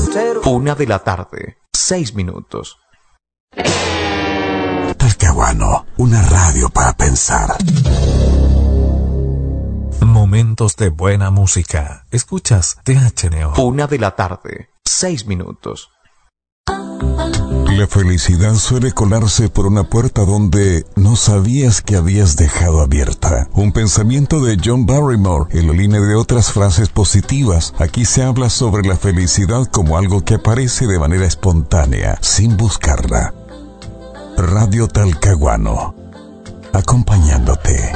1 de la tarde, 6 minutos. Talcahuano, una radio para pensar. Momentos de buena música. Escuchas THNO. 1 de la tarde, 6 minutos. La felicidad suele colarse por una puerta donde no sabías que habías dejado abierta. Un pensamiento de John Barrymore en la línea de otras frases positivas. Aquí se habla sobre la felicidad como algo que aparece de manera espontánea, sin buscarla. Radio Talcahuano, acompañándote.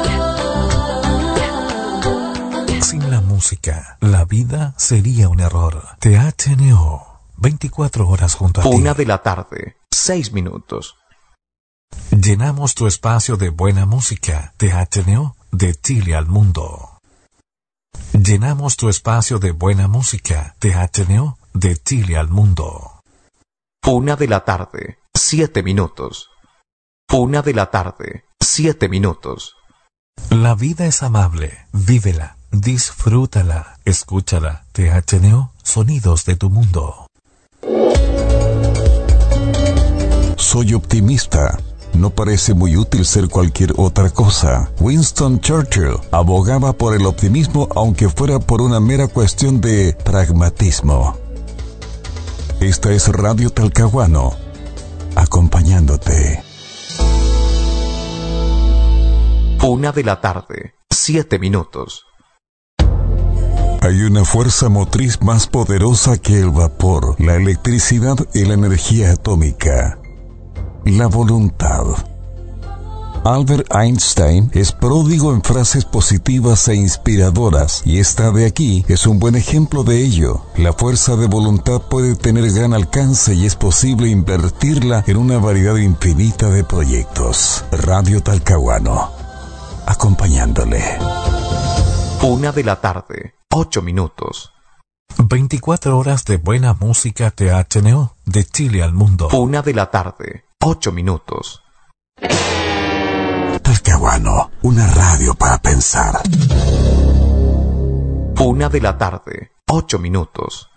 Sin la música, la vida sería un error. THNO. 24 horas junto a ti. 1 de la tarde, 6 minutos. Llenamos tu espacio de buena música. THNO, de Chile al mundo. Llenamos tu espacio de buena música. THNO, de Chile al mundo. 1 de la tarde, 7 minutos. 1 de la tarde, 7 minutos. La vida es amable. Vívela, disfrútala, escúchala. THNO, sonidos de tu mundo. Soy optimista. No parece muy útil ser cualquier otra cosa. Winston Churchill abogaba por el optimismo aunque fuera por una mera cuestión de pragmatismo. Esta es Radio Talcahuano, acompañándote. 1 de la tarde, 7 minutos. Hay una fuerza motriz más poderosa que el vapor, la electricidad y la energía atómica. La voluntad. Albert Einstein es pródigo en frases positivas e inspiradoras, y esta de aquí es un buen ejemplo de ello. La fuerza de voluntad puede tener gran alcance y es posible invertirla en una variedad infinita de proyectos. Radio Talcahuano, acompañándole. 1 de la tarde, 8 minutos. 24 horas de buena música THNO, de Chile al mundo. 1 de la tarde, 8 minutos. Talcahuano, una radio para pensar. 1 de la tarde, 8 minutos.